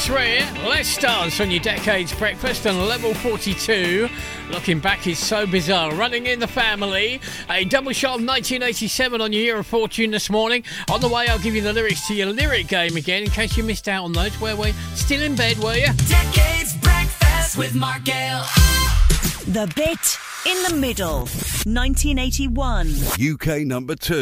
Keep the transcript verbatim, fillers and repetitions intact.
three, Let's Dance on your Decades Breakfast, and level forty-two, Looking Back is So Bizarre, running in the family. A double shot of nineteen eighty-seven on your Year of Fortune this morning. On the way, I'll give you the lyrics to your lyric game again, in case you missed out on those. Where were you? Still in bed, were you? Decades Breakfast with Mark Gale. The Bit in the Middle, nineteen eighty-one. U K number two.